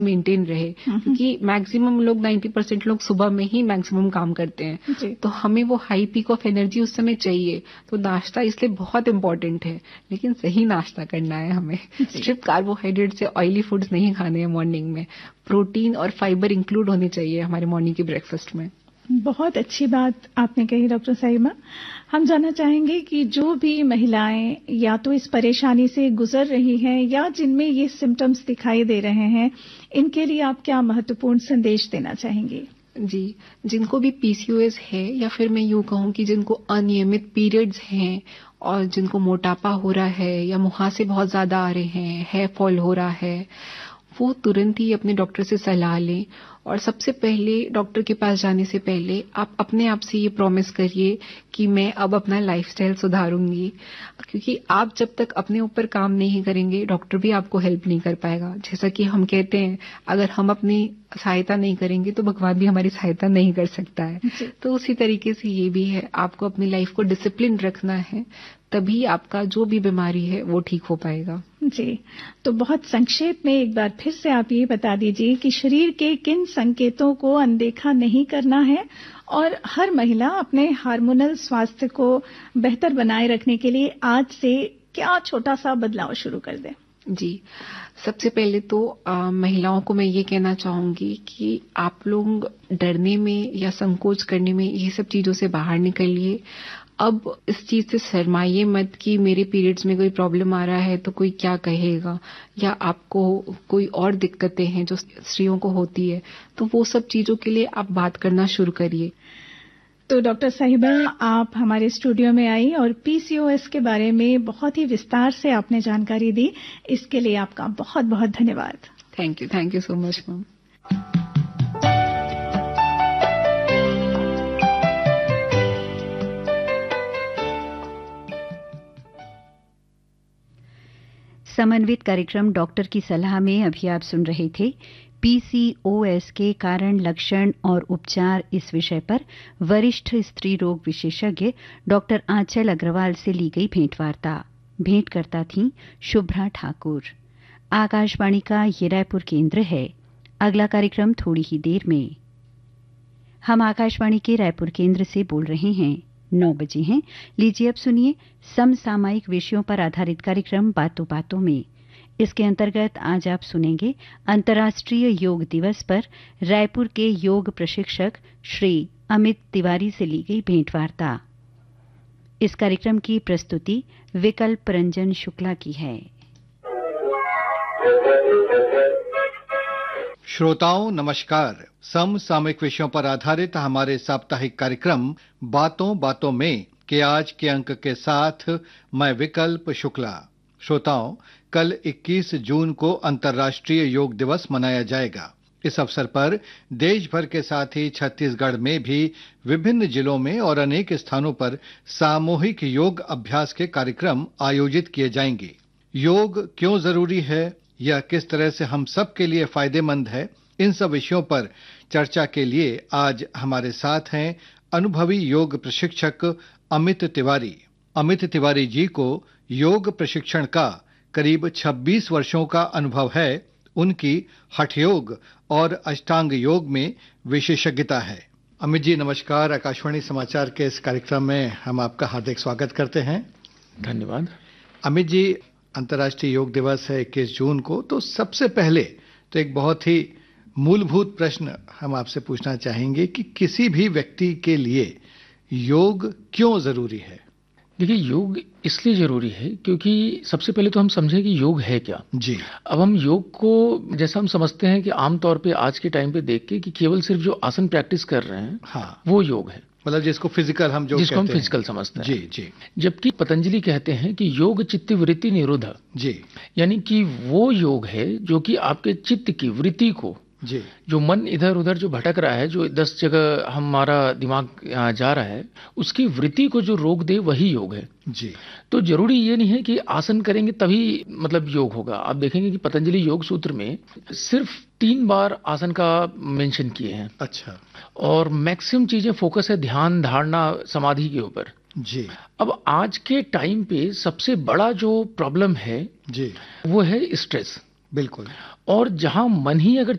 Maintain रहे, क्योंकि maximum लोग 90% लोग सुबह में ही मैक्सिमम काम करते हैं, तो हमें वो हाई पीक ऑफ एनर्जी उस समय चाहिए। तो नाश्ता इसलिए बहुत इंपॉर्टेंट है, लेकिन सही नाश्ता करना है हमें। सिर्फ कार्बोहाइड्रेट से ऑयली फूड्स नहीं खाने हैं मॉर्निंग में, प्रोटीन और फाइबर इंक्लूड होने चाहिए हमारे मॉर्निंग के ब्रेकफास्ट में। बहुत अच्छी बात आपने कही डॉक्टर साहिबा। हम जानना चाहेंगे कि जो भी महिलाएं या तो इस परेशानी से गुजर रही हैं या जिनमें ये सिम्टम्स दिखाई दे रहे हैं, इनके लिए आप क्या महत्वपूर्ण संदेश देना चाहेंगे? जी, जिनको भी पीसीओएस है या फिर मैं यूं कहूं कि जिनको अनियमित पीरियड्स हैं और जिनको मोटापा हो रहा है या मुहासे बहुत ज्यादा आ रहे हैं, हेयर फॉल हो रहा है, वो तुरंत ही अपने डॉक्टर से सलाह लें। और सबसे पहले डॉक्टर के पास जाने से पहले आप अपने आप से ये प्रॉमिस करिए कि मैं अब अपना लाइफस्टाइल सुधारूंगी, क्योंकि आप जब तक अपने ऊपर काम नहीं करेंगे डॉक्टर भी आपको हेल्प नहीं कर पाएगा। जैसा कि हम कहते हैं, अगर हम अपनी सहायता नहीं करेंगे तो भगवान भी हमारी सहायता नहीं कर सकता है। तो उसी तरीके से ये भी है, आपको अपनी लाइफ को डिसिप्लिन रखना है, तभी आपका जो भी बीमारी है वो ठीक हो पाएगा। जी, तो बहुत संक्षेप में एक बार फिर से आप ये बता दीजिए कि शरीर के किन संकेतों को अनदेखा नहीं करना है और हर महिला अपने हार्मोनल स्वास्थ्य को बेहतर बनाए रखने के लिए आज से क्या छोटा सा बदलाव शुरू कर दें? जी, सबसे पहले तो महिलाओं को मैं ये कहना चाहूंगी कि आप लोग डरने में या संकोच करने में ये सब चीजों से बाहर निकलिए। अब इस चीज से शर्माइए मत कि मेरे पीरियड्स में कोई प्रॉब्लम आ रहा है तो कोई क्या कहेगा, या आपको कोई और दिक्कतें हैं जो स्त्रियों को होती है, तो वो सब चीजों के लिए आप बात करना शुरू करिए। तो डॉक्टर साहिबा, आप हमारे स्टूडियो में आई और पीसीओएस के बारे में बहुत ही विस्तार से आपने जानकारी दी, इसके लिए आपका बहुत बहुत धन्यवाद। Thank you so much ma'am. समन्वित कार्यक्रम डॉक्टर की सलाह में अभी आप सुन रहे थे पीसीओएस के कारण, लक्षण और उपचार इस विषय पर वरिष्ठ स्त्री रोग विशेषज्ञ डॉक्टर आंचल अग्रवाल से ली गई भेंटवार्ता। भेंटकर्ता थीं शुभ्रा ठाकुर। आकाशवाणी का ये रायपुर केंद्र है। अगला कार्यक्रम थोड़ी ही देर में। हम आकाशवाणी के रायपुर केंद्र से बोल रहे हैं। 9 बजे हैं। लीजिए अब सुनिए समसामयिक विषयों पर आधारित कार्यक्रम बातों बातों में। इसके अंतर्गत आज आप सुनेंगे अंतर्राष्ट्रीय योग दिवस पर रायपुर के योग प्रशिक्षक श्री अमित तिवारी से ली गई भेंटवार्ता। इस कार्यक्रम की प्रस्तुति विकल्प रंजन शुक्ला की है। श्रोताओं नमस्कार। समसामयिक विषयों पर आधारित हमारे साप्ताहिक कार्यक्रम बातों बातों में के आज के अंक के साथ मैं विकल्प शुक्ला। श्रोताओं, कल 21 जून को अंतर्राष्ट्रीय योग दिवस मनाया जाएगा। इस अवसर पर देश भर के साथ ही छत्तीसगढ़ में भी विभिन्न जिलों में और अनेक स्थानों पर सामूहिक योग अभ्यास के कार्यक्रम आयोजित किए जाएंगे। योग क्यों जरूरी है, यह किस तरह से हम सब के लिए फायदेमंद है, इन सब विषयों पर चर्चा के लिए आज हमारे साथ हैं अनुभवी योग प्रशिक्षक अमित तिवारी। अमित तिवारी जी को योग प्रशिक्षण का करीब 26 वर्षों का अनुभव है। उनकी हठ योग और अष्टांग योग में विशेषज्ञता है। अमित जी नमस्कार। आकाशवाणी समाचार के इस कार्यक्रम में हम आपका हार्दिक स्वागत करते हैं। धन्यवाद। अमित जी, अंतर्राष्ट्रीय योग दिवस है 21 जून को, तो सबसे पहले तो एक बहुत ही मूलभूत प्रश्न हम आपसे पूछना चाहेंगे कि किसी भी व्यक्ति के लिए योग क्यों जरूरी है? देखिए, योग इसलिए जरूरी है क्योंकि सबसे पहले तो हम समझें कि योग है क्या। जी। अब हम योग को जैसा हम समझते हैं कि आमतौर पे आज के टाइम पे देख के कि केवल सिर्फ जो आसन प्रैक्टिस कर रहे हैं, हाँ, वो योग है। मतलब जिसको फिजिकल हम फिजिकल समझते हैं। जी जी। जबकि पतंजलि कहते हैं कि योग चित्त वृत्ति निरोध। जी। यानी कि वो योग है जो कि आपके चित्त की वृत्ति को, जी, जो मन इधर उधर जो भटक रहा है, जो 10 जगह हमारा दिमाग जा रहा है, उसकी वृत्ति को जो रोक दे वही योग है। जी। तो जरूरी ये नहीं है कि आसन करेंगे तभी मतलब योग होगा। आप देखेंगे कि पतंजलि योग सूत्र में सिर्फ 3 बार आसन का मेंशन किए हैं। अच्छा। और मैक्सिमम चीजें फोकस है ध्यान, धारणा, समाधि के ऊपर। जी। अब आज के टाइम पे सबसे बड़ा जो प्रॉब्लम है जी, वो है स्ट्रेस। बिल्कुल। और जहां मन ही अगर